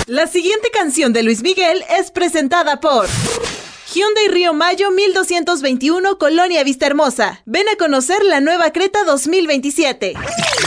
La siguiente canción de Luis Miguel es presentada por Hyundai Río Mayo 1221, Colonia Vista Hermosa. Ven a conocer la nueva Creta 2027.